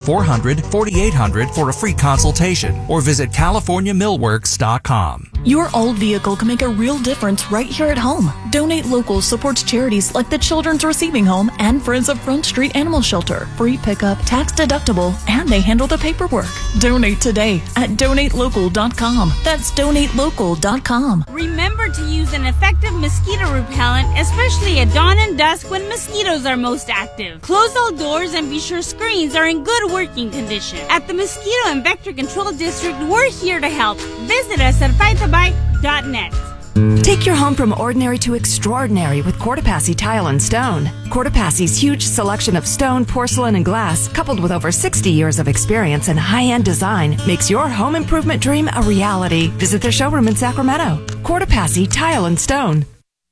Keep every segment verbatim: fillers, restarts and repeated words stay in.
four hundred, forty-eight hundred for a free consultation or visit california millworks dot com. Your old vehicle can make a real difference right here at home. Donate Local supports charities like the Children's Receiving Home and Friends of Front Street Animal Shelter. Free pickup, tax deductible, and they handle the paperwork. Donate today at donate local dot com. That's donate local dot com. Remember to use an effective mosquito repellent, especially at dawn and dusk when mosquitoes are most active. Close all doors and be sure screens are in good working condition. At the Mosquito and Vector Control District, we're here to help. Visit us at fight the bite dot net. Take your home from ordinary to extraordinary with Cortopassi Tile and Stone. Cortopassi's huge selection of stone, porcelain, and glass, coupled with over sixty years of experience and high-end design, makes your home improvement dream a reality. Visit their showroom in Sacramento. Cortopassi Tile and Stone.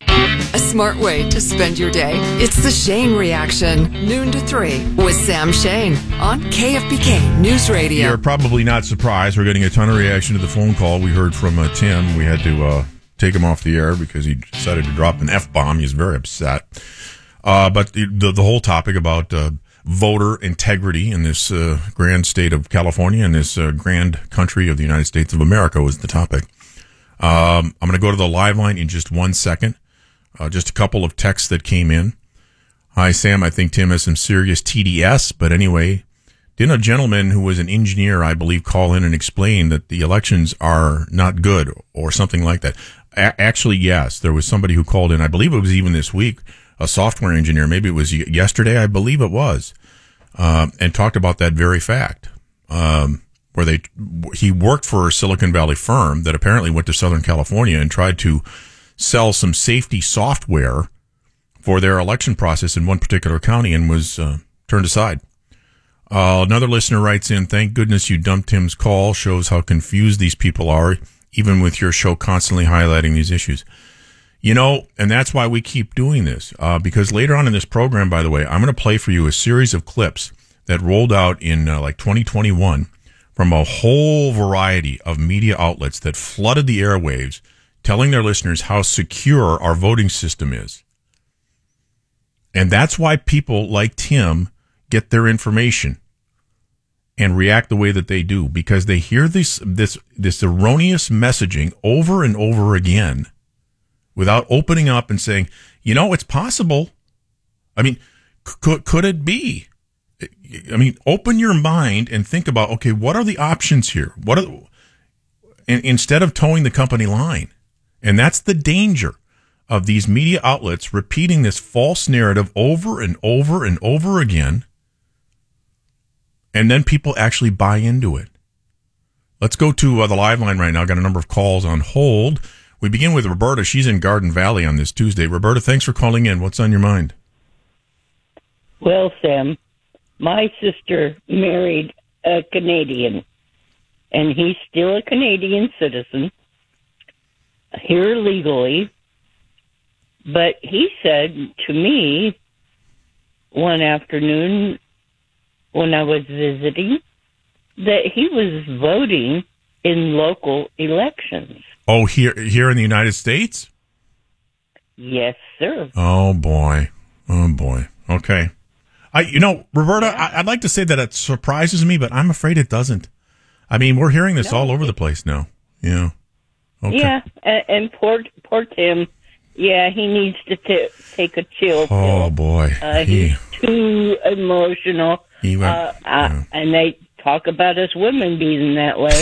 A smart way to spend your day. It's the Shane Reaction, noon to three, with Sam Shane on K F B K News Radio. You're probably not surprised. We're getting a ton of reaction to the phone call we heard from uh, Tim. We had to uh, take him off the air because he decided to drop an F-bomb. He's very upset. Uh, but the, the the whole topic about uh, voter integrity in this uh, grand state of California and this uh, grand country of the United States of America was the topic. Um, I'm going to go to the live line in just one second. Uh, just a couple of texts that came in. Hi, Sam. I think Tim has some serious T D S, but anyway, didn't a gentleman who was an engineer, I believe, call in and explain that the elections are not good or something like that? A- actually, yes. There was somebody who called in. I believe it was even this week, a software engineer. Maybe it was yesterday. I believe it was, um, and talked about that very fact. Um, where they he worked for a Silicon Valley firm that apparently went to Southern California and tried to sell some safety software for their election process in one particular county and was uh, turned aside. Uh, another listener writes in, thank goodness you dumped Tim's call. Shows how confused these people are, even with your show constantly highlighting these issues. You know, and that's why we keep doing this, uh, because later on in this program, by the way, I'm going to play for you a series of clips that rolled out in uh, like twenty twenty-one from a whole variety of media outlets that flooded the airwaves, telling their listeners how secure our voting system is. And that's why people like Tim get their information and react the way that they do, because they hear this this this erroneous messaging over and over again without opening up and saying, you know, it's possible. I mean, could could it be? I mean, open your mind and think about, okay, what are the options here? What are, and instead of towing the company line. And that's the danger of these media outlets repeating this false narrative over and over and over again. And then people actually buy into it. Let's go to uh, the live line right now. I've got a number of calls on hold. We begin with Roberta. She's in Garden Valley on this Tuesday. Roberta, thanks for calling in. What's on your mind? Well, Sam, my sister married a Canadian, and he's still a Canadian citizen here legally, but he said to me one afternoon when I was visiting that he was voting in local elections. Oh, here here in the United States? Yes, sir. Oh, boy. Oh, boy. Okay. I, you know, Roberta, I, I'd like to say that it surprises me, but I'm afraid it doesn't. I mean, we're hearing this no, all over the place now. Yeah. Okay. Yeah, and, and poor, poor Tim, yeah, he needs to t- take a chill pill. Oh, boy. Uh, he, he's too emotional, he went, uh, yeah. uh, and they talk about us women being that way.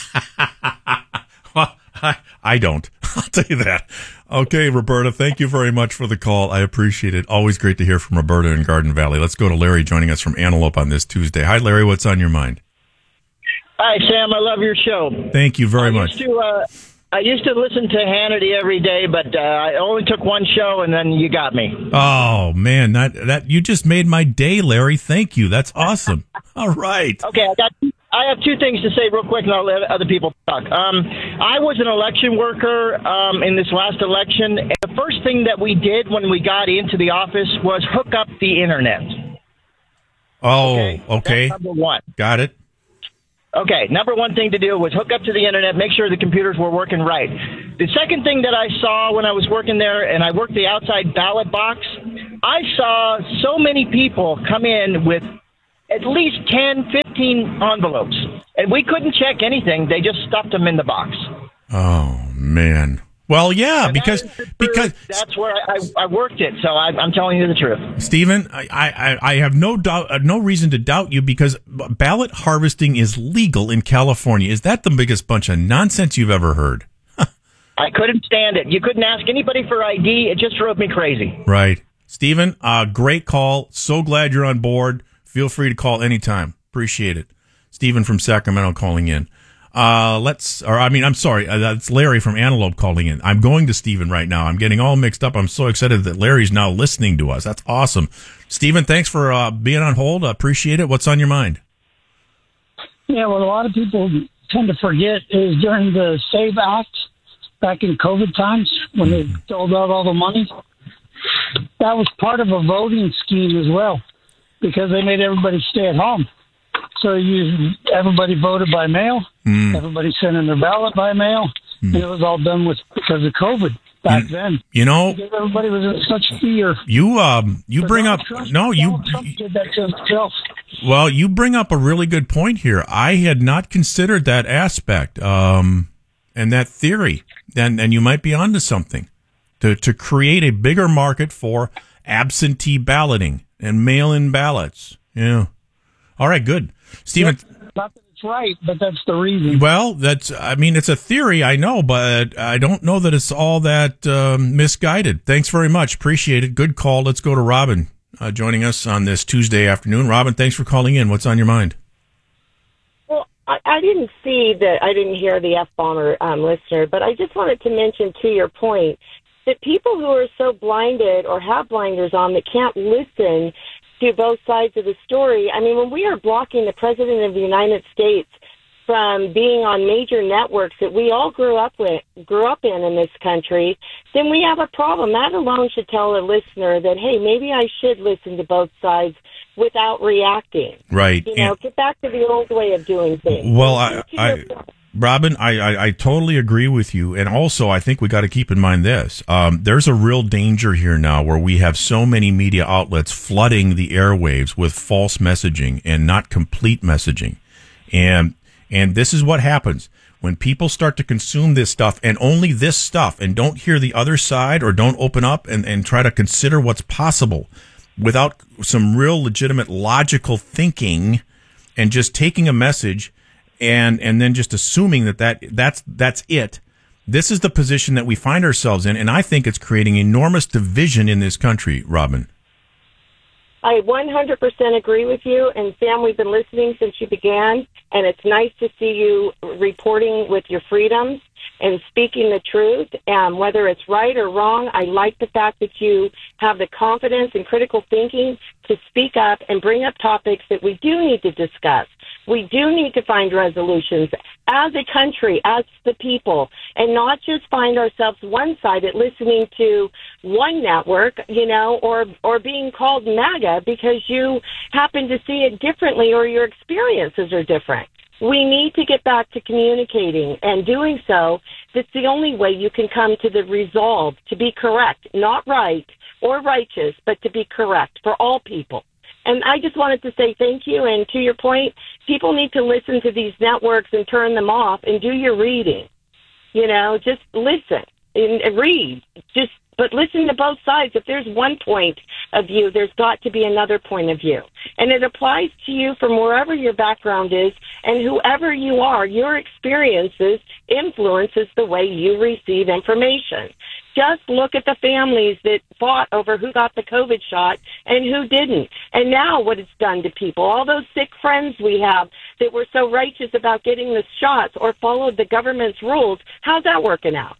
Well, I, I don't. I'll tell you that. Okay, Roberta, thank you very much for the call. I appreciate it. Always great to hear from Roberta in Garden Valley. Let's go to Larry joining us from Antelope on this Tuesday. Hi, Larry. What's on your mind? Hi, Sam. I love your show. Thank you very I much. Used to, uh, I used to listen to Hannity every day, but uh, I only took one show, and then you got me. Oh, man. That, that you just made my day, Larry. Thank you. That's awesome. All right. Okay, I got. I have two things to say real quick, and I'll let other people talk. Um, I was an election worker um, in this last election, and the first thing that we did when we got into the office was hook up the internet. Oh, okay. okay. That's number one. Got it. Okay, number one thing to do was hook up to the internet, make sure the computers were working right. The second thing that I saw when I was working there, and I worked the outside ballot box, I saw so many people come in with at least ten, fifteen fifteen envelopes, and we couldn't check anything. They just stuffed them in the box. Oh man. Well, yeah, And because that is the truth. because that's where I, I, I worked it. So I, I'm telling you the truth. Stephen, I, I, I have no doubt, uh, no reason to doubt you because ballot harvesting is legal in California. Is that the biggest bunch of nonsense you've ever heard? I couldn't stand it. You couldn't ask anybody for I D. It just drove me crazy. Right. Stephen, uh, great call. So glad you're on board. Feel free to call anytime. Appreciate it. Stephen from Sacramento calling in. Uh, let's, or I mean, I'm sorry. Uh, that's Larry from Antelope calling in. I'm going to Stephen right now. I'm getting all mixed up. I'm so excited that Larry's now listening to us. That's awesome. Stephen, thanks for uh, being on hold. I appreciate it. What's on your mind? Yeah, what a lot of people tend to forget is during the SAVE Act back in COVID times when they doled out all the money, that was part of a voting scheme as well because they made everybody stay at home. So you, everybody voted by mail. Mm. Everybody sent in their ballot by mail, mm. and it was all done with because of COVID back you, then. You know, because everybody was in such fear. You um, you bring Donald up Trump, no, you. Donald Trump did that to himself. Well, you bring up a really good point here. I had not considered that aspect um, and that theory, and and you might be onto something to to create a bigger market for absentee balloting and mail-in ballots. Yeah. All right, good. Stephen. Not that it's right, but that's the reason. Well, that's, I mean, it's a theory, I know, but I don't know that it's all that um, misguided. Thanks very much. Appreciate it. Good call. Let's go to Robin uh, joining us on this Tuesday afternoon. Robin, thanks for calling in. What's on your mind? Well, I, I didn't see that, I didn't hear the F-bomber um, listener, but I just wanted to mention to your point that people who are so blinded or have blinders on that can't listen to both sides of the story. I mean, when we are blocking the President of the United States from being on major networks that we all grew up with, grew up in in this country, then we have a problem. That alone should tell a listener that, hey, maybe I should listen to both sides without reacting. Right. You know, and get back to the old way of doing things. Well, I, I Robin, I, I, I totally agree with you. And also, I think we got to keep in mind this. Um, there's a real danger here now where we have so many media outlets flooding the airwaves with false messaging and not complete messaging. And, and this is what happens when people start to consume this stuff and only this stuff and don't hear the other side or don't open up and, and try to consider what's possible without some real legitimate logical thinking and just taking a message and and then just assuming that, that that's that's it. This is the position that we find ourselves in, and I think it's creating enormous division in this country, Robin. I one hundred percent agree with you, and Sam, we've been listening since you began, and it's nice to see you reporting with your freedoms and speaking the truth, um, whether it's right or wrong. I like the fact that you have the confidence and critical thinking to speak up and bring up topics that we do need to discuss. We do need to find resolutions as a country, as the people, and not just find ourselves one-sided listening to one network, you know, or or being called MAGA because you happen to see it differently or your experiences are different. We need to get back to communicating, and doing so, that's the only way you can come to the resolve to be correct, not right or righteous, but to be correct for all people. And I just wanted to say thank you. And to your point, people need to listen to these networks and turn them off and do your reading. You know, just listen and read. Just, but listen to both sides. If there's one point of view, there's got to be another point of view. And it applies to you from wherever your background is and whoever you are. Your experiences influences the way you receive information. Just look at the families that fought over who got the COVID shot and who didn't. And now what it's done to people. All those sick friends we have that were so righteous about getting the shots or followed the government's rules, how's that working out?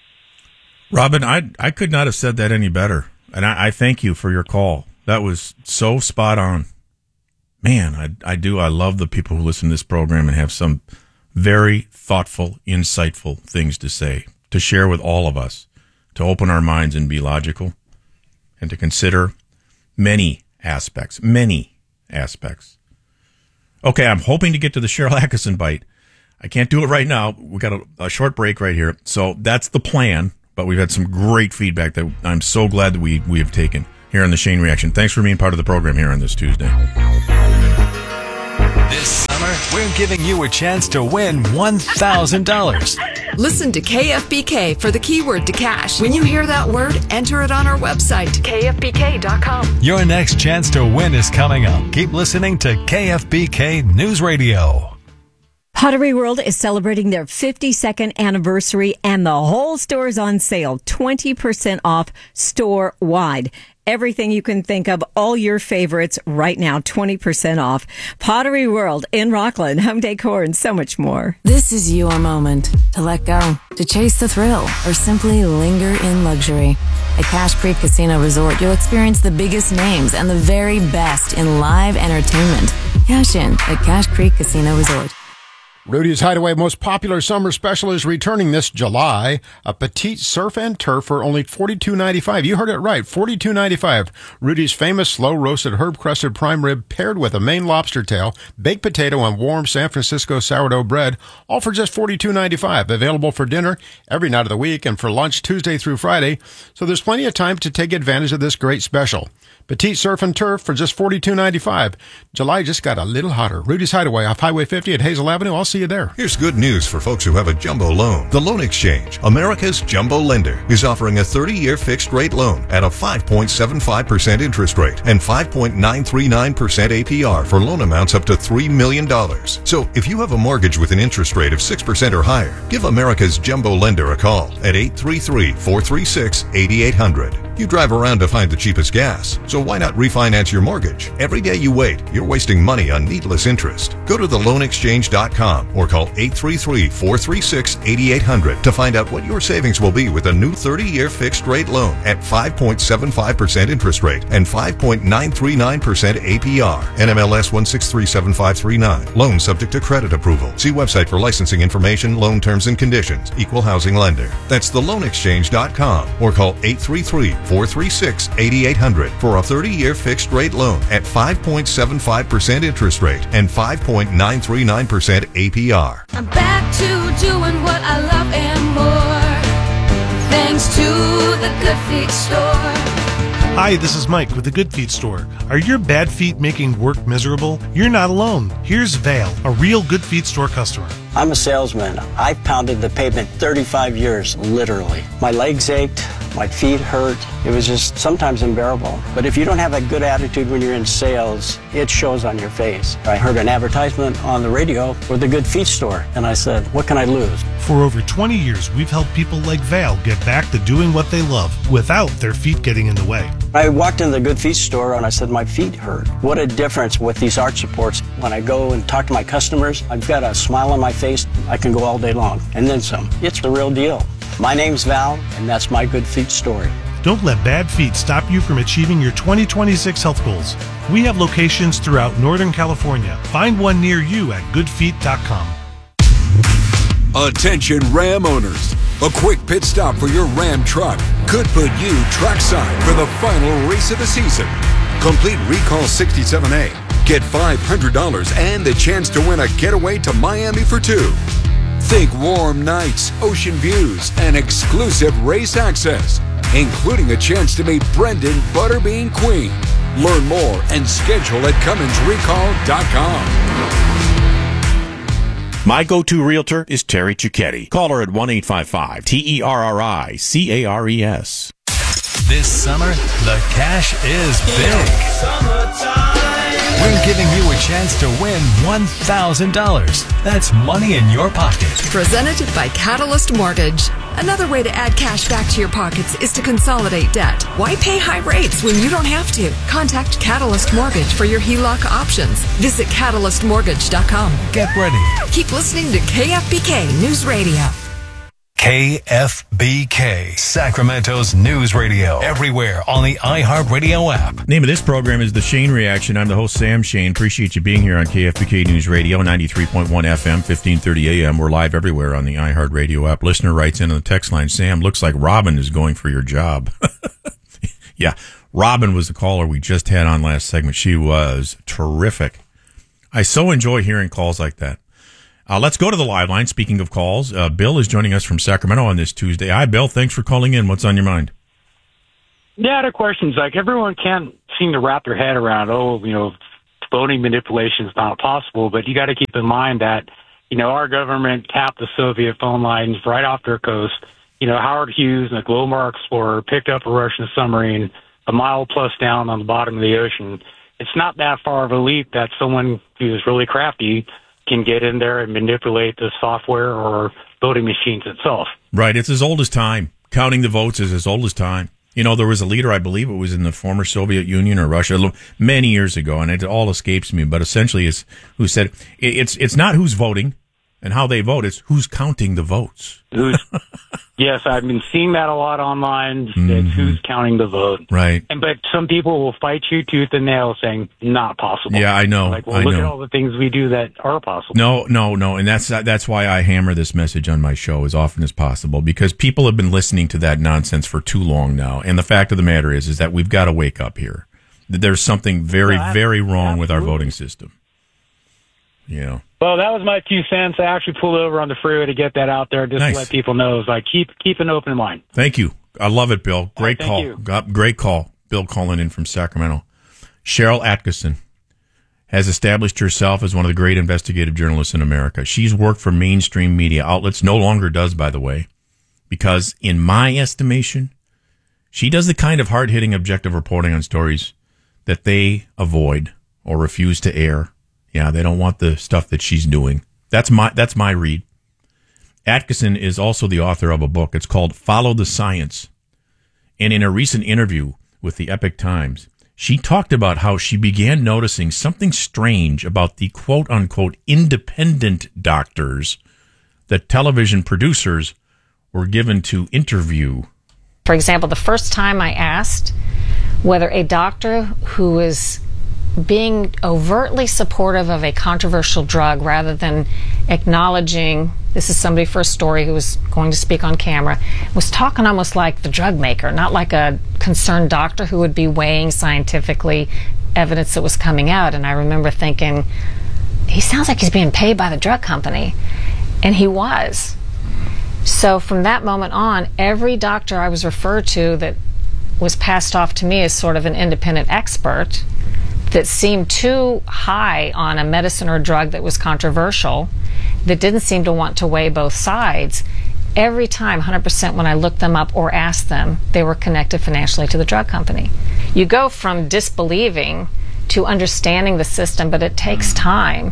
Robin, I I could not have said that any better. And I, I thank you for your call. That was so spot on. Man, I, I do. I love the people who listen to this program and have some very thoughtful, insightful things to say, to share with all of us, to open our minds and be logical, and to consider many aspects, many aspects. Okay, I'm hoping to get to the Sharyl Attkisson bite. I can't do it right now. We've got a, a short break right here. So that's the plan, but we've had some great feedback that I'm so glad that we, we have taken here on the Shane Reaction. Thanks for being part of the program here on this Tuesday. This we're giving you a chance to win one thousand dollars. Listen to K F B K for the keyword to cash. When you hear that word, enter it on our website, K F B K dot com. Your next chance to win is coming up. Keep listening to K F B K News Radio. Pottery World is celebrating their fifty-second anniversary, and the whole store is on sale, twenty percent off store-wide. Everything you can think of, all your favorites right now, twenty percent off. Pottery World in Rockland, home decor, and so much more. This is your moment to let go, to chase the thrill, or simply linger in luxury. At Cache Creek Casino Resort, you'll experience the biggest names and the very best in live entertainment. Cash in at Cache Creek Casino Resort. Rudy's Hideaway most popular summer special is returning this July. A petite surf and turf for only forty-two ninety-five. You heard it right, forty-two ninety-five. Rudy's famous slow-roasted herb-crusted prime rib paired with a Maine lobster tail, baked potato, and warm San Francisco sourdough bread, all for just forty-two ninety-five. Available for dinner every night of the week and for lunch Tuesday through Friday, so there's plenty of time to take advantage of this great special. Petite surf and turf for just forty-two ninety-five. July just got a little hotter. Rudy's Hideaway off Highway fifty at Hazel Avenue. I'll see you there. Here's good news for folks who have a jumbo loan. The Loan Exchange, America's jumbo lender, is offering a thirty-year fixed-rate loan at a five point seven five percent interest rate and five point nine three nine percent A P R for loan amounts up to three million dollars. So if you have a mortgage with an interest rate of six percent or higher, give America's jumbo lender a call at eight three three, four three six, eight eight zero zero. You drive around to find the cheapest gas, so why not refinance your mortgage? Every day you wait, you're wasting money on needless interest. Go to the loan exchange dot com or call eight three three, four three six, eight eight zero zero to find out what your savings will be with a new thirty-year fixed-rate loan at five point seven five percent interest rate and five point nine three nine percent A P R. N M L S one six three seven five three nine. Loan subject to credit approval. See website for licensing information, loan terms and conditions. Equal housing lender. That's the loan exchange dot com or call eight three three, four three six, eight eight zero zero for a thirty-year fixed-rate loan at five point seven five percent interest rate and five point nine three nine percent A P R. I'm back to doing what I love and more, thanks to the Good Feet Store. Hi, this is Mike with the Good Feet Store. Are your bad feet making work miserable? You're not alone. Here's Vale, a real Good Feet Store customer. I'm a salesman. I've pounded the pavement thirty-five years, literally. My legs ached, my feet hurt. It was just sometimes unbearable. But if you don't have a good attitude when you're in sales, it shows on your face. I heard an advertisement on the radio for the Good Feet Store, and I said, what can I lose? For over twenty years, we've helped people like Vale get back to doing what they love without their feet getting in the way. I walked in the Good Feet Store and I said, my feet hurt. What a difference with these arch supports. When I go and talk to my customers, I've got a smile on my face. I can go all day long, and then some. It's the real deal. My name's Val, and that's my Good Feet story. Don't let bad feet stop you from achieving your twenty twenty-six health goals. We have locations throughout Northern California. Find one near you at good feet dot com. Attention Ram owners. A quick pit stop for your Ram truck could put you trackside for the final race of the season. Complete Recall sixty-seven A. Get five hundred dollars and the chance to win a getaway to Miami for two. Think warm nights, ocean views, and exclusive race access, including a chance to meet Brendan Butterbean Queen. Learn more and schedule at Cummins Recall dot com. My go-to realtor is Terry Cicchetti. Call her at one eight five five T E R R I C A R E S. This summer, the cash is big. We're giving you a chance to win one thousand dollars. That's money in your pocket. Presented by Catalyst Mortgage. Another way to add cash back to your pockets is to consolidate debt. Why pay high rates when you don't have to? Contact Catalyst Mortgage for your H E L O C options. Visit catalyst mortgage dot com. Get ready. Keep listening to K F B K News Radio. K F B K, Sacramento's news radio. Everywhere on the iHeartRadio app. Name of this program is The Shane Reaction. I'm the host, Sam Shane. Appreciate you being here on K F B K News Radio, ninety-three point one F M, fifteen thirty A M. We're live everywhere on the iHeartRadio app. Listener writes in on the text line, Sam, looks like Robin is going for your job. Yeah, Robin was the caller we just had on last segment. She was terrific. I so enjoy hearing calls like that. Uh, let's go to the live line. Speaking of calls, uh, Bill is joining us from Sacramento on this Tuesday. Hi, Bill. Thanks for calling in. What's on your mind? Yeah, the question's like everyone can't seem to wrap their head around, oh, you know, voting manipulation is not possible. But you got to keep in mind that, you know, our government tapped the Soviet phone lines right off their coast. You know, Howard Hughes and the Glomar Explorer picked up a Russian submarine a mile plus down on the bottom of the ocean. It's not that far of a leap that someone who is really crafty can get in there and manipulate the software or voting machines itself. Right. It's as old as time. Counting the votes is as old as time. You know, there was a leader, I believe it was in the former Soviet Union or Russia, many years ago, and it all escapes me, but essentially is who said it's it's not who's voting and how they vote, it's who's counting the votes. Who's, yes, I've been seeing that a lot online, Mm-hmm. that who's counting the vote. Right. And But some people will fight you tooth and nail saying, not possible. Yeah, I know. Like, well, I look know. at all the things we do that are possible. No, no, no, and that's that's why I hammer this message on my show as often as possible, because people have been listening to that nonsense for too long now. And the fact of the matter is, is that we've got to wake up here. There's something very, Yeah, very wrong with our absolutely. voting system. You know. Well, that was my two cents. I actually pulled over on the freeway to get that out there just Nice. to let people know. It's like, keep keep an open mind. Thank you. I love it, Bill. Great thank call. you. Got- Great call. Bill calling in from Sacramento. Cheryl Atkinson has established herself as one of the great investigative journalists in America. She's worked for mainstream media outlets, no longer does, by the way, because in my estimation, she does the kind of hard-hitting objective reporting on stories that they avoid or refuse to air. Yeah, they don't want the stuff that she's doing. That's my that's my read. Atkinson is also the author of a book. It's called Follow the Science. And in a recent interview with the Epoch Times, she talked about how she began noticing something strange about the quote-unquote independent doctors that television producers were given to interview. For example, the first time I asked whether a doctor who is being overtly supportive of a controversial drug rather than acknowledging this is somebody for a story who was going to speak on camera, was talking almost like the drug maker, not like a concerned doctor who would be weighing scientifically evidence that was coming out. And I remember thinking, he sounds like he's being paid by the drug company. And he was. So from that moment on, every doctor I was referred to that was passed off to me as sort of an independent expert that seemed too high on a medicine or drug that was controversial, that didn't seem to want to weigh both sides, every time, one hundred percent when I looked them up or asked them, they were connected financially to the drug company. You go from disbelieving to understanding the system, but it takes time.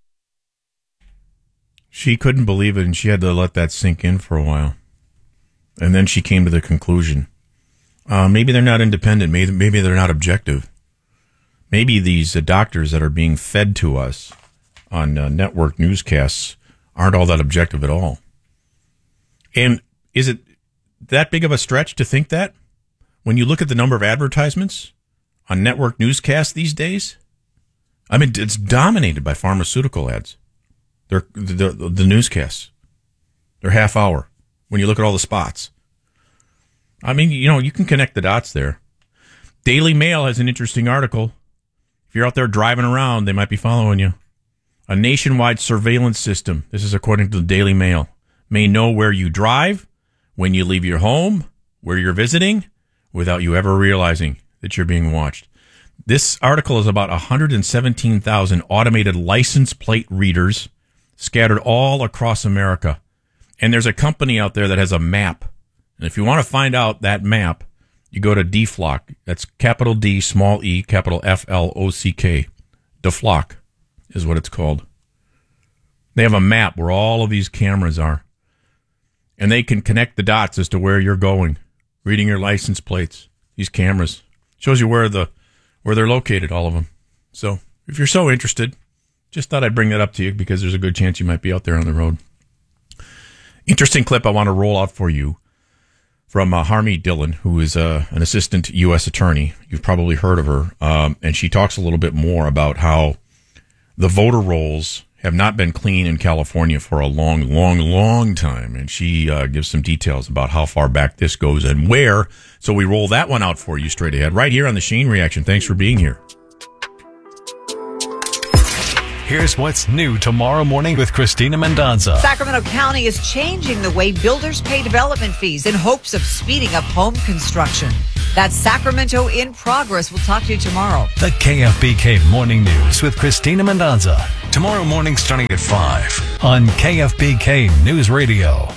She couldn't believe it, and she had to let that sink in for a while. And then she came to the conclusion, uh, maybe they're not independent, maybe, maybe they're not objective. Maybe these uh, doctors that are being fed to us on uh, network newscasts aren't all that objective at all. And is it that big of a stretch to think that? When you look at the number of advertisements on network newscasts these days, I mean, it's dominated by pharmaceutical ads. They're the, the, the newscasts. They're half hour when you look at all the spots. I mean, you know, you can connect the dots there. Daily Mail has an interesting article. If you're out there driving around, they might be following you. A nationwide surveillance system, this is according to the Daily Mail, may know where you drive, when you leave your home, where you're visiting, without you ever realizing that you're being watched. This article is about one hundred seventeen thousand automated license plate readers scattered all across America. And there's a company out there that has a map. And if you want to find out that map, you go to D Flock. That's capital D, small e, capital F L O C K. DeFlock is what it's called. They have a map where all of these cameras are. And they can connect the dots as to where you're going. Reading your license plates. These cameras. Shows you where the where they're located, all of them. So if you're so interested, just thought I'd bring that up to you because there's a good chance you might be out there on the road. Interesting clip I want to roll out for you from uh, Harmie Dillon, who is uh, an assistant U S attorney. You've probably heard of her. Um, and she talks a little bit more about how the voter rolls have not been clean in California for a long, long, long time. And she uh, gives some details about how far back this goes and where. So we roll that one out for you straight ahead right here on the Shane Reaction. Thanks for being here. Here's what's new tomorrow morning with Christina Mendonza. Sacramento County is changing the way builders pay development fees in hopes of speeding up home construction. That's Sacramento in progress. We'll talk to you tomorrow. The K F B K Morning News with Christina Mendonza. Tomorrow morning starting at five on K F B K News Radio.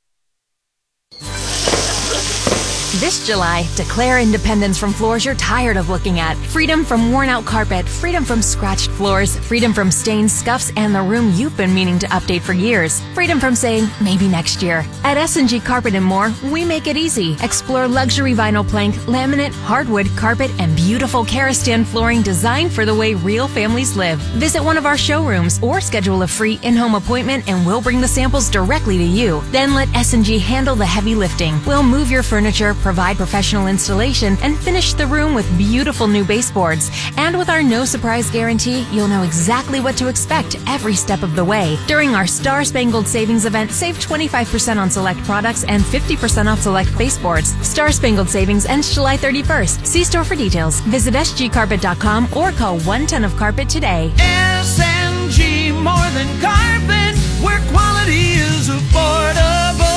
This July, declare independence from floors you're tired of looking at. Freedom from worn-out carpet, freedom from scratched floors, freedom from stains, scuffs, and the room you've been meaning to update for years. Freedom from saying, maybe next year. At S and G Carpet and More, we make it easy. Explore luxury vinyl plank, laminate, hardwood, carpet, and beautiful Karastan flooring designed for the way real families live. Visit one of our showrooms or schedule a free in-home appointment and we'll bring the samples directly to you. Then let S and G handle the heavy lifting. We'll move your furniture, provide professional installation, and finish the room with beautiful new baseboards. And with our no surprise guarantee, you'll know exactly what to expect every step of the way. During our Star Spangled Savings event, save twenty-five percent on select products and fifty percent off select baseboards. Star Spangled Savings ends July thirty-first. See store for details. Visit S G carpet dot com or call one ton of carpet today. S and G, more than carpet, where quality is affordable.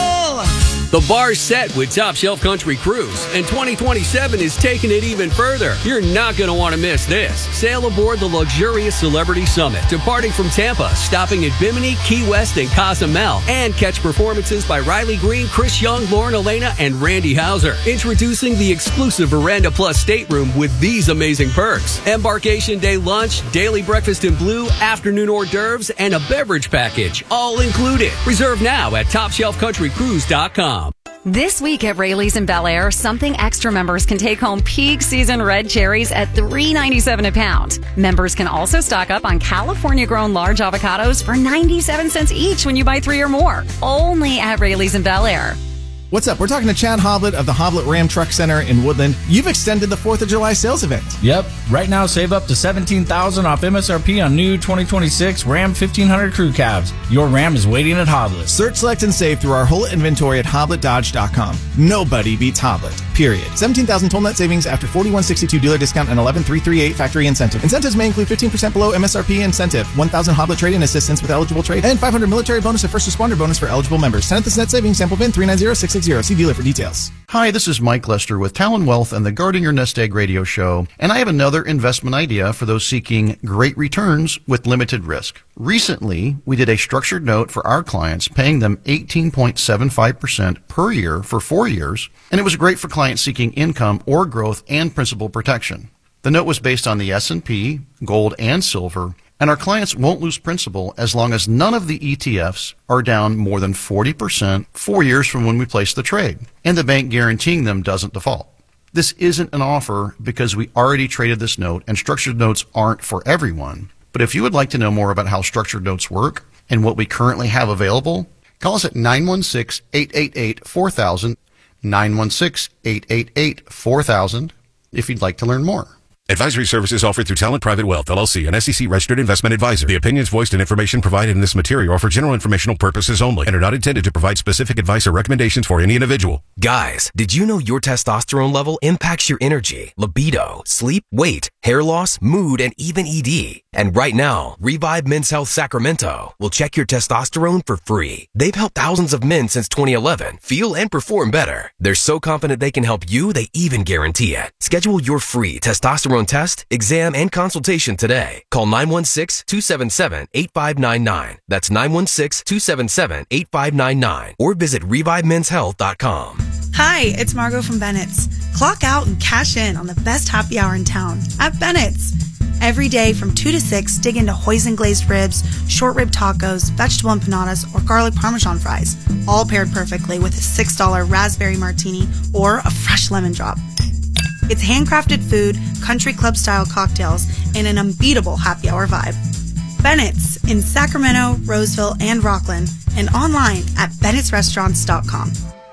The bar's set with Top Shelf Country Cruise, and twenty twenty-seven is taking it even further. You're not going to want to miss this. Sail aboard the luxurious Celebrity Summit, departing from Tampa, stopping at Bimini, Key West, and Cozumel, and catch performances by Riley Green, Chris Young, Lauren Elena, and Randy Hauser. Introducing the exclusive Veranda Plus stateroom with these amazing perks. Embarkation day lunch, daily breakfast in blue, afternoon hors d'oeuvres, and a beverage package, all included. Reserve now at top shelf country cruise dot com. This week at Rayleigh's in Bel Air, Something Extra members can take home peak season red cherries at three dollars and ninety-seven cents a pound. Members can also stock up on California-grown large avocados for ninety-seven cents each when you buy three or more. Only at Rayleigh's in Bel Air. What's up? We're talking to Chad Hoblet of the Hoblet Ram Truck Center in Woodland. You've extended the fourth of July sales event. Yep. Right now, save up to seventeen thousand dollars off M S R P on new twenty twenty-six Ram fifteen hundred crew cabs. Your Ram is waiting at Hoblet. Search, select, and save through our whole inventory at hoblet dodge dot com. Nobody beats Hoblet. Period. seventeen thousand total net savings after forty-one sixty-two dealer discount and eleven three thirty-eight factory incentive. Incentives may include fifteen percent below M S R P incentive, one thousand Hoblet trade-in assistance with eligible trade, and five hundred military bonus and first responder bonus for eligible members. tenth net savings, sample bin three nine zero six six zero. See dealer for details. Hi, this is Mike Lester with Talon Wealth and the Guarding Your Nest Egg radio show, and I have another investment idea for those seeking great returns with limited risk. Recently, we did a structured note for our clients, paying them eighteen point seven five percent per year for four years, and it was great for clients seeking income or growth and principal protection. The note was based on the S and P, gold, and silver, and our clients won't lose principal as long as none of the E T Fs are down more than forty percent four years from when we place the trade, and the bank guaranteeing them doesn't default. This isn't an offer because we already traded this note, and structured notes aren't for everyone. But if you would like to know more about how structured notes work and what we currently have available, call us at nine one six, eight eight eight, four thousand, nine one six, eight eight eight, four thousand, if you'd like to learn more. Advisory services offered through Talent Private Wealth, L L C, an S E C-registered investment advisor. The opinions voiced and information provided in this material are for general informational purposes only and are not intended to provide specific advice or recommendations for any individual. Guys, did you know your testosterone level impacts your energy, libido, sleep, weight, hair loss, mood, and even E D? And right now, Revive Men's Health Sacramento will check your testosterone for free. They've helped thousands of men since twenty eleven feel and perform better. They're so confident they can help you, they even guarantee it. Schedule your free testosterone test, exam, and consultation today. Call nine one six, two seven seven, eight five nine nine. That's nine one six, two seven seven, eight five nine nine. Or visit revive men's health dot com. Hi, it's Margot from Bennett's. Clock out and cash in on the best happy hour in town at Bennett's. Every day from two to six, dig into hoisin glazed ribs, short rib tacos, vegetable empanadas, or garlic parmesan fries, all paired perfectly with a six dollar raspberry martini or a fresh lemon drop. It's handcrafted food, country club style cocktails, and an unbeatable happy hour vibe. Bennett's in Sacramento, Roseville, and Rockland, and online at bennetts restaurants dot com.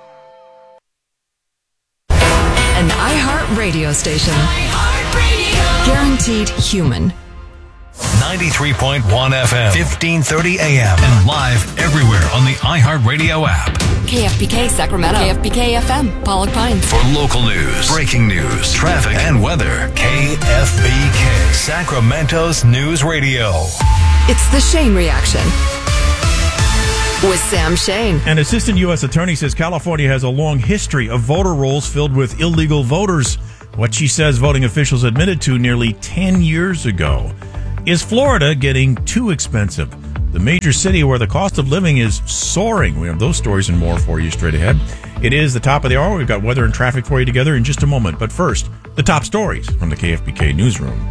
An iHeart radio station. iHeartRadio. Guaranteed human. ninety-three point one F M, fifteen thirty A M, and live everywhere on the iHeartRadio app. K F B K Sacramento. K F B K F M, Pollock Pines. For local news, breaking news, traffic, and weather, K F B K, Sacramento's News Radio. It's the Shane Reaction. with Sam Shane. An assistant U S attorney says California has a long history of voter rolls filled with illegal voters. What she says voting officials admitted to nearly ten years ago. Is Florida getting too expensive? The major city where the cost of living is soaring. We have those stories and more for you straight ahead. It is the top of the hour. We've got weather and traffic for you together in just a moment. But first, the top stories from the K F B K newsroom.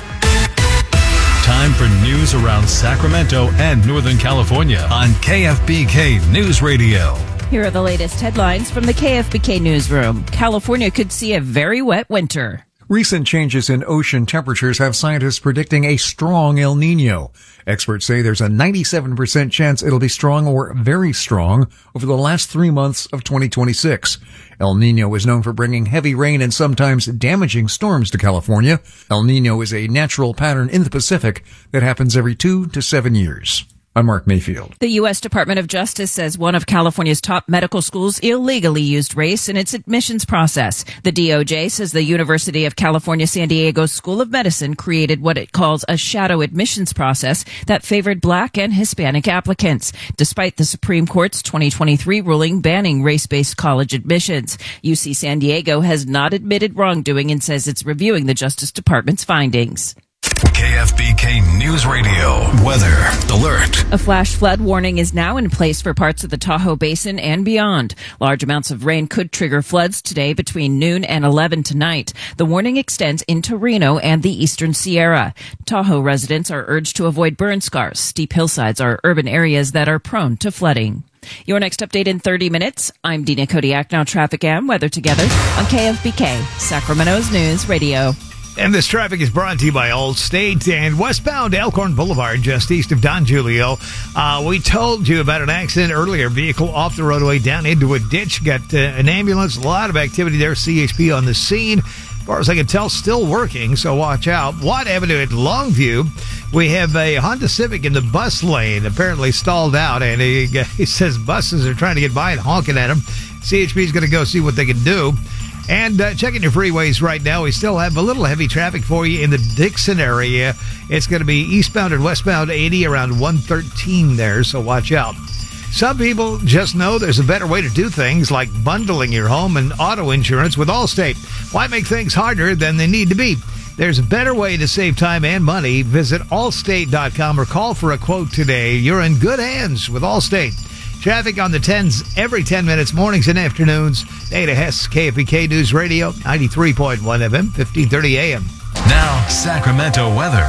Time for news around Sacramento and Northern California on K F B K News Radio. Here are the latest headlines from the K F B K newsroom. California could see a very wet winter. Recent changes in ocean temperatures have scientists predicting a strong El Nino. Experts say there's a ninety-seven percent chance it'll be strong or very strong over the last three months of twenty twenty-six. El Nino is known for bringing heavy rain and sometimes damaging storms to California. El Nino is a natural pattern in the Pacific that happens every two to seven years. I'm Mark Mayfield. The U S Department of Justice says one of California's top medical schools illegally used race in its admissions process. The D O J says the University of California San Diego School of Medicine created what it calls a shadow admissions process that favored black and Hispanic applicants, despite the Supreme Court's twenty twenty-three ruling banning race-based college admissions. U C San Diego has not admitted wrongdoing and says it's reviewing the Justice Department's findings. K F B K News Radio weather alert. A flash flood warning is now in place for parts of the Tahoe Basin and beyond. Large amounts of rain could trigger floods today between noon and eleven tonight. The warning extends into Reno and the eastern Sierra. Tahoe residents are urged to avoid burn scars. Steep hillsides are urban areas that are prone to flooding. Your next update in thirty minutes. I'm Dina Kodiak. Now traffic and weather together on K F B K, Sacramento's News Radio. And this traffic is brought to you by Allstate and westbound Elkhorn Boulevard, just east of Don Julio. Uh, we told you about an accident earlier. Vehicle off the roadway down into a ditch. Got uh, an ambulance. A lot of activity there. C H P on the scene. As far as I can tell, still working, so watch out. Watt Avenue at Longview, we have a Honda Civic in the bus lane, apparently stalled out, and he, he says buses are trying to get by and honking at him. C H P is going to go see what they can do. And uh, checking your freeways right now, we still have a little heavy traffic for you in the Dixon area. It's going to be eastbound and westbound eighty around one thirteen there, so watch out. Some people just know there's a better way to do things, like bundling your home and auto insurance with Allstate. Why make things harder than they need to be? There's a better way to save time and money. Visit allstate dot com or call for a quote today. You're in good hands with Allstate. Traffic on the tens every ten minutes, mornings and afternoons. Dana Hess, K F B K News Radio, ninety-three point one F M, fifteen thirty A M. Now, Sacramento weather.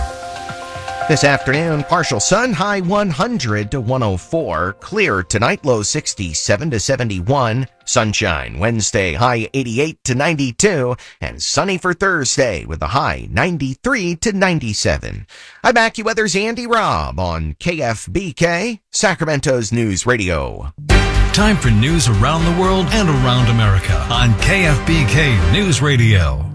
This afternoon, partial sun, high one hundred to one oh four. Clear tonight, low sixty-seven to seventy-one. Sunshine Wednesday, high eighty-eight to ninety-two. And sunny for Thursday with a high ninety-three to ninety-seven. I'm AccuWeather's Andy Robb on K F B K, Sacramento's News Radio. Time for news around the world and around America on K F B K News Radio.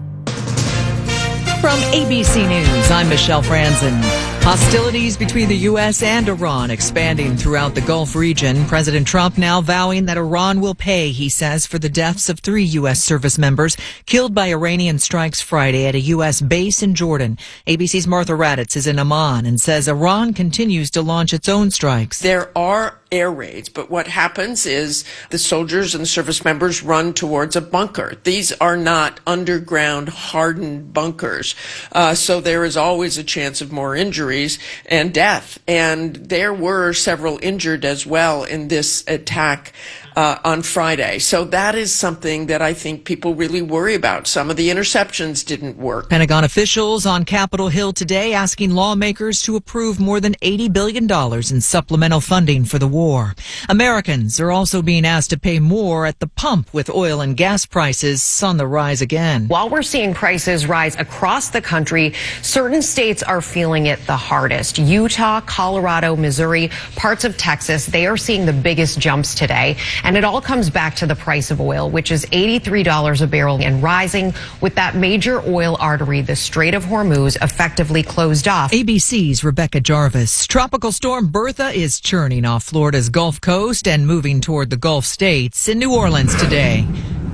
From A B C News, I'm Michelle Franzen. Hostilities between the U S and Iran expanding throughout the Gulf region. President Trump now vowing that Iran will pay, he says, for the deaths of three U S service members killed by Iranian strikes Friday at a U S base in Jordan. A B C's Martha Raddatz is in Amman and says Iran continues to launch its own strikes. There are air raids, but what happens is the soldiers and the service members run towards a bunker. These are not underground hardened bunkers, uh, so there is always a chance of more injuries and death. And there were several injured as well in this attack Uh, on Friday. So that is something that I think people really worry about. Some of the interceptions didn't work. Pentagon officials on Capitol Hill today asking lawmakers to approve more than eighty billion dollars in supplemental funding for the war. Americans are also being asked to pay more at the pump with oil and gas prices on the rise again. While we're seeing prices rise across the country, certain states are feeling it the hardest. Utah, Colorado, Missouri, parts of Texas, they are seeing the biggest jumps today. And it all comes back to the price of oil, which is eighty-three dollars a barrel and rising, with that major oil artery, the Strait of Hormuz, effectively closed off. A B C's Rebecca Jarvis. Tropical storm Bertha is churning off Florida's Gulf Coast and moving toward the Gulf states in New Orleans today.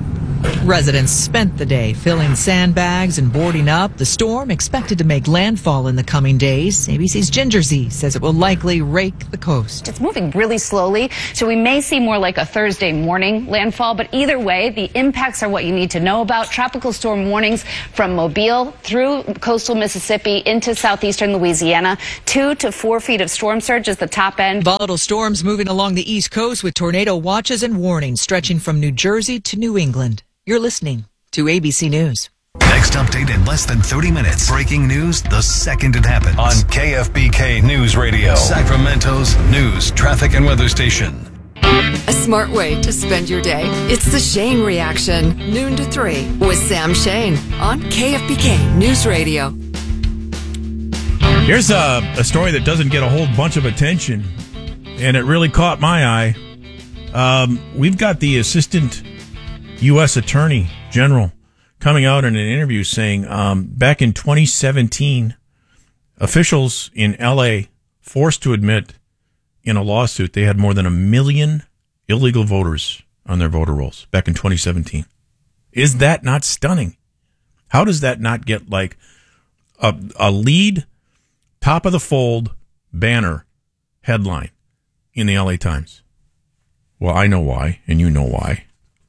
Residents spent the day filling sandbags and boarding up. The storm expected to make landfall in the coming days. A B C's Ginger Z says it will likely rake the coast. It's moving really slowly, so we may see more like a Thursday morning landfall. But either way, the impacts are what you need to know about. Tropical storm warnings from Mobile through coastal Mississippi into southeastern Louisiana. Two to four feet of storm surge is the top end. Volatile storms moving along the East Coast with tornado watches and warnings stretching from New Jersey to New England. You're listening to A B C News. Next update in less than thirty minutes. Breaking news the second it happens. On K F B K News Radio. Sacramento's news, traffic, and weather station. A smart way to spend your day. It's the Shane Reaction, noon to three, with Sam Shane on K F B K News Radio. Here's a, a story that doesn't get a whole bunch of attention, and it really caught my eye. Um, we've got the assistant U S Attorney General coming out in an interview saying um, back in twenty seventeen, officials in L A forced to admit in a lawsuit they had more than a million illegal voters on their voter rolls back in twenty seventeen. Is that not stunning? How does that not get like a, a lead, top of the fold banner headline in the L A Times? Well, I know why, and you know why.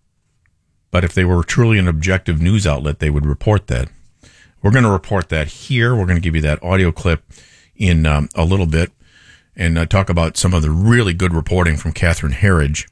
But if they were truly an objective news outlet, they would report that. We're going to report that here. We're going to give you that audio clip in um, a little bit and uh, talk about some of the really good reporting from Catherine Herridge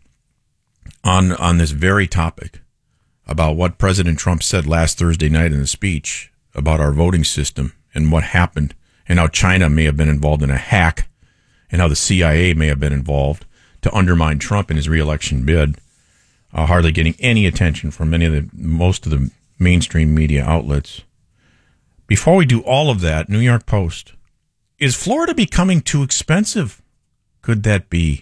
on, on this very topic about what President Trump said last Thursday night in a speech about our voting system and what happened and how China may have been involved in a hack and how the C I A may have been involved to undermine Trump in his reelection bid. Uh, hardly getting any attention from any of the most of the mainstream media outlets. Before we do all of that, New York Post. Is Florida becoming too expensive? Could that be?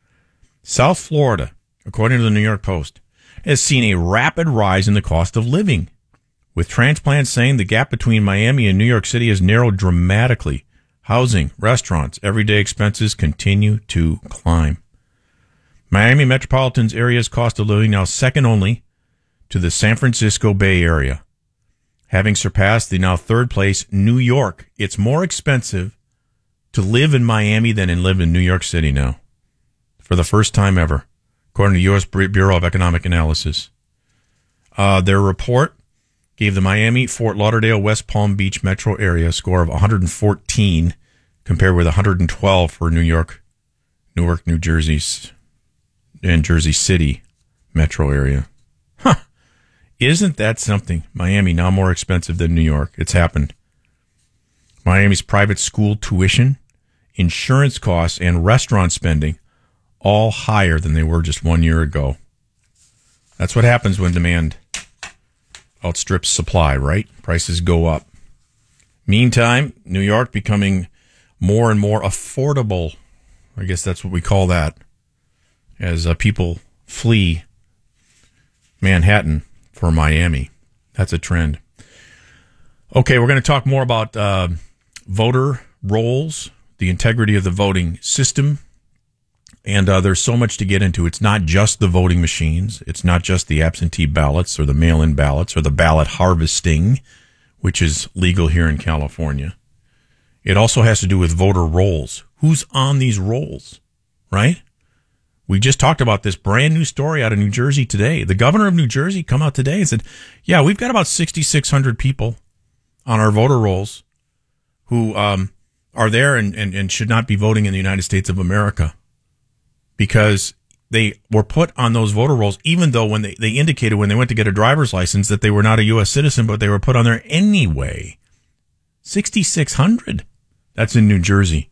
South Florida, according to the New York Post, has seen a rapid rise in the cost of living, with transplants saying the gap between Miami and New York City has narrowed dramatically. Housing, restaurants, everyday expenses continue to climb. Miami metropolitan area's cost of living now second only to the San Francisco Bay Area, having surpassed the now third place New York. It's more expensive to live in Miami than in live in New York City now, for the first time ever, according to U S Bureau of Economic Analysis. Uh, their report gave the Miami, Fort Lauderdale, West Palm Beach metro area a score of one hundred fourteen, compared with one hundred twelve for New York, Newark, New Jersey's and Jersey City metro area. Huh. Isn't that something? Miami now more expensive than New York. It's happened. Miami's private school tuition, insurance costs, and restaurant spending all higher than they were just one year ago. That's what happens when demand outstrips supply, right? Prices go up. Meantime, New York becoming more and more affordable. I guess that's what we call that. As uh, people flee Manhattan for Miami. That's a trend. Okay, we're going to talk more about uh, voter rolls, the integrity of the voting system, and uh, there's so much to get into. It's not just the voting machines. It's not just the absentee ballots or the mail-in ballots or the ballot harvesting, which is legal here in California. It also has to do with voter rolls. Who's on these rolls, right? We just talked about this brand new story out of New Jersey today. The governor of New Jersey come out today and said, yeah, we've got about sixty-six hundred people on our voter rolls who um, are there and, and, and should not be voting in the United States of America because they were put on those voter rolls, even though when they, they indicated when they went to get a driver's license that they were not a U S citizen, but they were put on there anyway. sixty-six hundred. That's in New Jersey.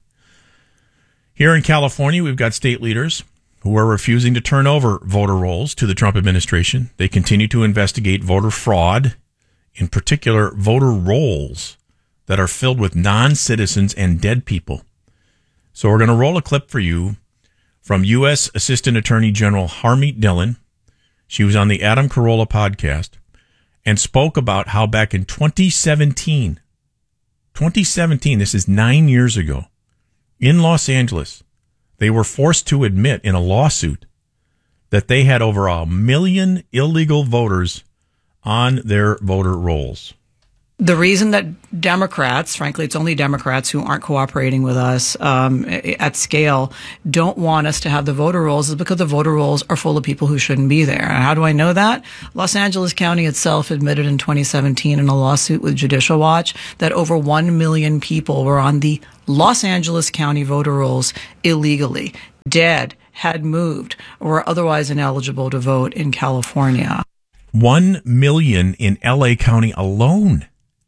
Here in California, we've got state leaders who are refusing to turn over voter rolls to the Trump administration. They continue to investigate voter fraud, in particular voter rolls that are filled with non-citizens and dead people. So we're going to roll a clip for you from U S Assistant Attorney General Harmeet Dillon. She was on the Adam Carolla podcast and spoke about how back in twenty seventeen, twenty seventeen, this is nine years ago, in Los Angeles, they were forced to admit in a lawsuit that they had over a million illegal voters on their voter rolls. The reason that Democrats, frankly, it's only Democrats who aren't cooperating with us um, at scale, don't want us to have the voter rolls is because the voter rolls are full of people who shouldn't be there. And how do I know that? Los Angeles County itself admitted in twenty seventeen in a lawsuit with Judicial Watch that over one million people were on the Los Angeles County voter rolls illegally, dead, had moved, or were otherwise ineligible to vote in California. One million in L A County alone,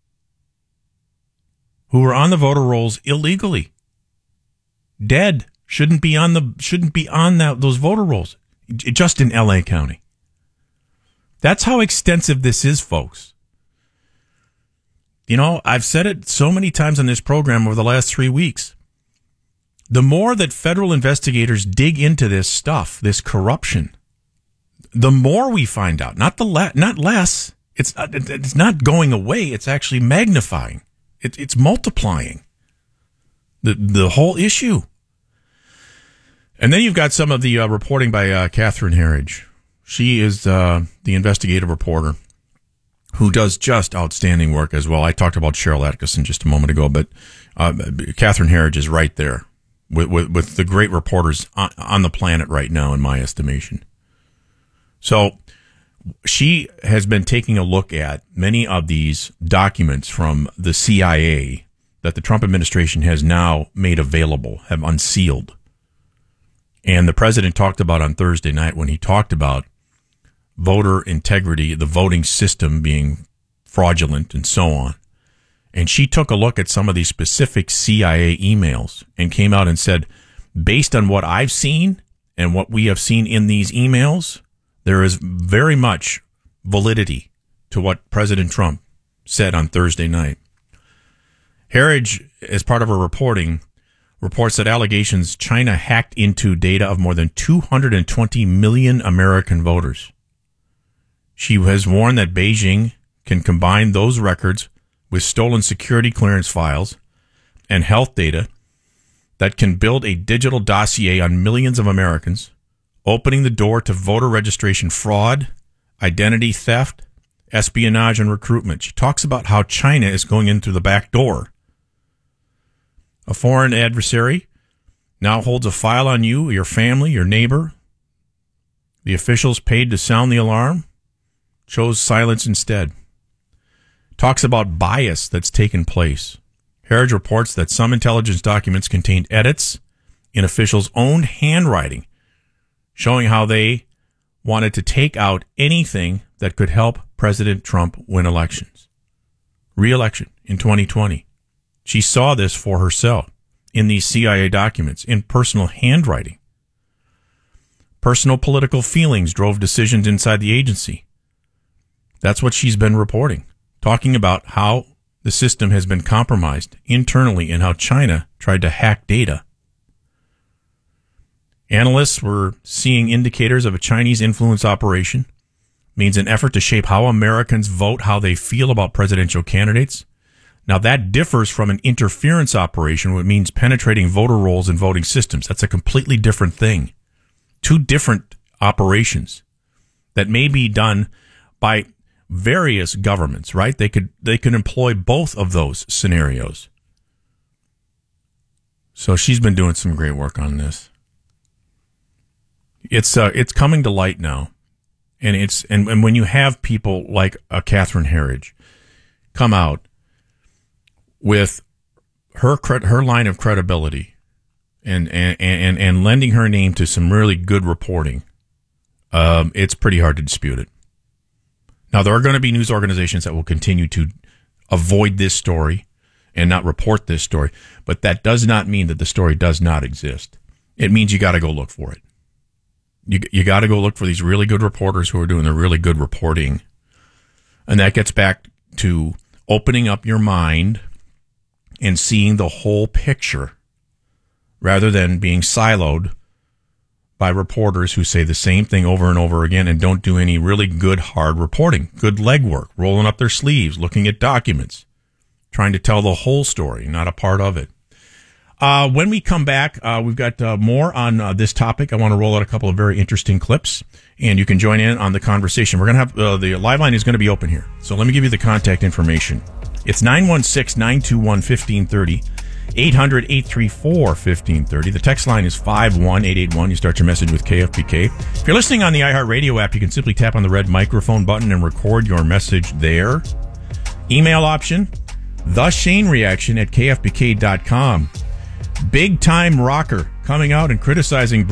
who were on the voter rolls illegally, dead, shouldn't be on the shouldn't be on that, those voter rolls, just in L A County. That's how extensive this is, folks. You know, I've said it so many times on this program over the last three weeks. The more that federal investigators dig into this stuff, this corruption, the more we find out. Not the le- not less. It's it's not going away. It's actually magnifying. It, it's multiplying the the whole issue. And then you've got some of the uh, reporting by uh, Catherine Herridge. She is uh, the investigative reporter who does just outstanding work as well. I talked about Cheryl Atkinson just a moment ago, but uh, Catherine Herridge is right there with, with, with the great reporters on, on the planet right now, in my estimation. So she has been taking a look at many of these documents from the C I A that the Trump administration has now made available, have unsealed. And the president talked about on Thursday night when he talked about voter integrity, the voting system being fraudulent and so on. And she took a look at some of these specific C I A emails and came out and said, based on what I've seen and what we have seen in these emails, there is very much validity to what President Trump said on Thursday night. Herridge, as part of her reporting, reports that allegations China hacked into data of more than two hundred twenty million American voters. She has warned that Beijing can combine those records with stolen security clearance files and health data that can build a digital dossier on millions of Americans, opening the door to voter registration fraud, identity theft, espionage, and recruitment. She talks about how China is going in through the back door. A foreign adversary now holds a file on you, your family, your neighbor. The officials paid to sound the alarm chose silence instead. Talks about bias that's taken place. Herridge reports that some intelligence documents contained edits in officials' own handwriting, showing how they wanted to take out anything that could help President Trump win elections. Re-election in twenty twenty. She saw this for herself in these C I A documents, in personal handwriting. Personal political feelings drove decisions inside the agency. That's what she's been reporting, talking about how the system has been compromised internally and how China tried to hack data. Analysts were seeing indicators of a Chinese influence operation, means an effort to shape how Americans vote, how they feel about presidential candidates. Now, that differs from an interference operation, which means penetrating voter rolls and voting systems. That's a completely different thing. Two different operations that may be done by various governments, right? They could they could employ both of those scenarios. So she's been doing some great work on this. It's uh, it's coming to light now, and it's and, and when you have people like a Catherine Herridge come out with her her line of credibility and and and, and lending her name to some really good reporting, um, it's pretty hard to dispute it. Now, there are going to be news organizations that will continue to avoid this story and not report this story, but that does not mean that the story does not exist. It means you got to go look for it. You you got to go look for these really good reporters who are doing the really good reporting. And that gets back to opening up your mind and seeing the whole picture rather than being siloed by reporters who say the same thing over and over again and don't do any really good, hard reporting, good legwork, rolling up their sleeves, looking at documents, trying to tell the whole story, not a part of it. Uh, when we come back, uh, we've got uh, more on uh, this topic. I want to roll out a couple of very interesting clips, and you can join in on the conversation. We're going to have uh, the live line is going to be open here. So let me give you the contact information. It's nine one six, nine two one, one five three zero, eight hundred, eight three four, one five three zero. The text line is five one eight eight one. You start your message with K F B K. If you're listening on the iHeartRadio app, you can simply tap on the red microphone button and record your message there. Email option, the Shane Reaction at K F B K dot com. Big time rocker coming out and criticizing